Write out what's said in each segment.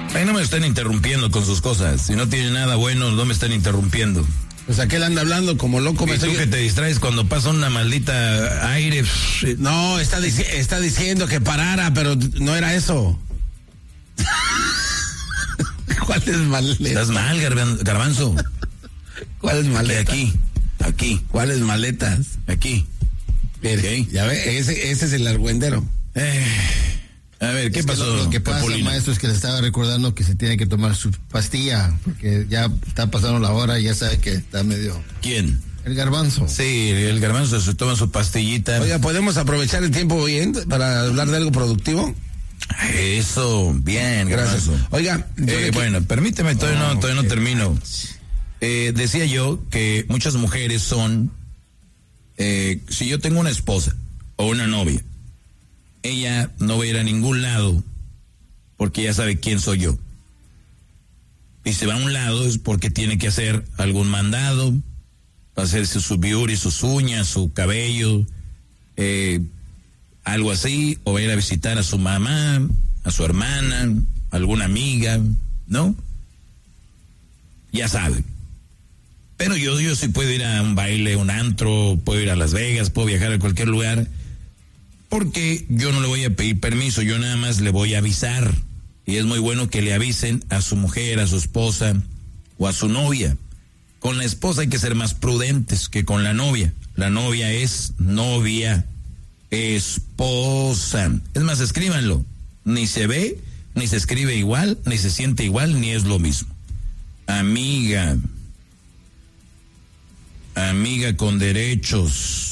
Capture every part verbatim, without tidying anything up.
Ay, no me están interrumpiendo con sus cosas. Si no tiene nada bueno, no me están interrumpiendo. Pues aquel anda hablando como loco. Y me tú estoy... que te distraes cuando pasa una maldita aire. No, está, dici- está diciendo que parara, pero no era eso. ¿Cuál es maleta? Estás mal, garban- garbanzo. ¿Cuál es maleta? Aquí, aquí. ¿Cuáles maletas? Aquí. Mire, Okay. ya ve, ese, ese es el argüendero. Eh, a ver, ¿qué Es que pasó? Lo, lo que pasa, Capulino? maestro, es que le estaba recordando que se tiene que tomar su pastilla, porque ya está pasando la hora y ya sabe que está medio... ¿Quién? El garbanzo. Sí, el garbanzo se toma su pastillita. Oiga, ¿podemos aprovechar el tiempo bien para hablar de algo productivo? Eso, bien, Gracias. garbanzo. Oiga, yo Eh, le qui- bueno, permíteme, todavía no, Oh, todavía no qué termino. Eh, decía yo que muchas mujeres son, eh, si yo tengo una esposa o una novia, ella no va a ir a ningún lado porque ya sabe quién soy yo. Y se va a un lado es porque tiene que hacer algún mandado, hacerse su beauty, sus uñas, su cabello, eh, algo así, o va a ir a visitar a su mamá, a su hermana, a alguna amiga, ¿no? Ya sabe. Pero yo, yo sí puedo ir a un baile, un antro, puedo ir a Las Vegas, puedo viajar a cualquier lugar, porque yo no le voy a pedir permiso, yo nada más le voy a avisar. Y es muy bueno que le avisen a su mujer, a su esposa o a su novia. Con la esposa hay que ser más prudentes que con la novia. La novia es novia, esposa. Es más, escríbanlo. Ni se ve, ni se escribe igual, ni se siente igual, ni es lo mismo. Amiga. Amiga con derechos.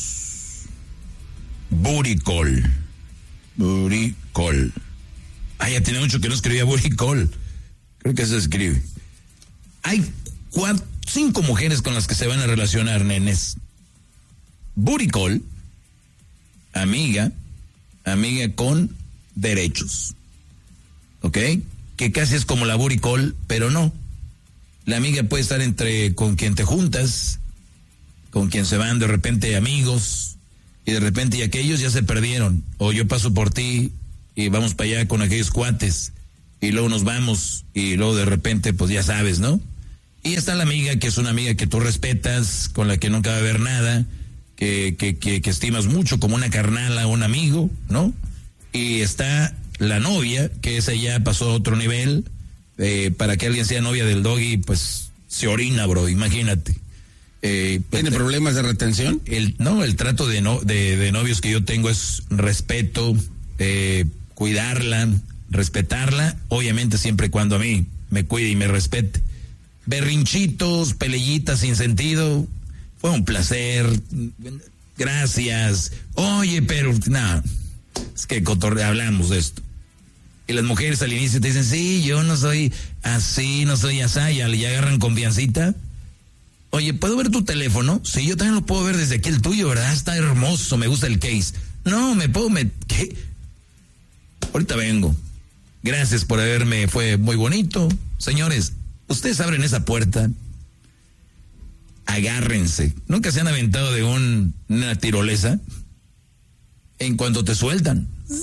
Buricol. Buricol. Ay, ya tiene mucho que no escribía buricol. Creo que se escribe. Hay cuatro, cinco mujeres con las que se van a relacionar, nenes. Buricol, amiga, amiga con derechos. ¿Ok? Que casi es como la buricol, pero no. La amiga puede estar entre con quien te juntas, con quien se van de repente amigos, y de repente y aquellos ya se perdieron. O yo paso por ti y vamos para allá con aquellos cuates, y luego nos vamos, y luego de repente, pues ya sabes, ¿no? Y está la amiga, que es una amiga que tú respetas, con la que nunca va a haber nada, que, que, que, que estimas mucho, como una carnala, un amigo, ¿no? Y está la novia, que esa ya pasó a otro nivel. Eh, para que alguien sea novia del doggy, pues se orina, bro, imagínate. Eh, ¿Tiene problemas de retención? El, no, el trato de, no, de, de novios que yo tengo es respeto, eh, cuidarla, respetarla, obviamente siempre y cuando a mí me cuide y me respete. Berrinchitos, peleyitas sin sentido, fue un placer, gracias. Oye, pero nada, es que cotorre, hablamos de esto. Y las mujeres al inicio te dicen, sí, yo no soy así, no soy así, ya le agarran confiancita. Oye, ¿puedo ver tu teléfono? Sí, yo también lo puedo ver desde aquí, el tuyo, ¿verdad? Está hermoso, me gusta el case. No, me puedo, me... ¿qué? Ahorita vengo. Gracias por haberme, fue muy bonito. Señores, ustedes abren esa puerta, agárrense. ¿Nunca se han aventado de un, una tirolesa? En cuanto te sueltan.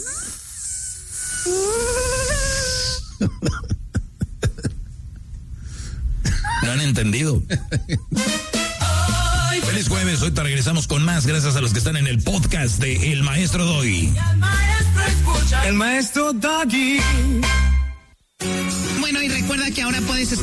¿No han entendido? Feliz jueves, hoy te regresamos con más, gracias a los que están en el podcast de El Maestro Doggy. El Maestro Doggy. Bueno, y recuerda que ahora puedes escuchar